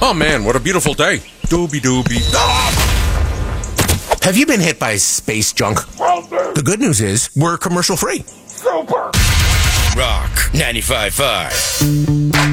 Oh man, what a beautiful day. Doobie doobie. Have you been hit by space junk? The good news is we're commercial free. Rock 95.5.